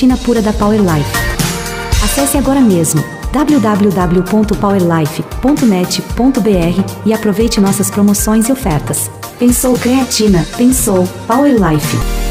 creatina pura da Power Life. Acesse agora mesmo www.powerlife.net.br e aproveite nossas promoções e ofertas. Pensou creatina, pensou Power Life.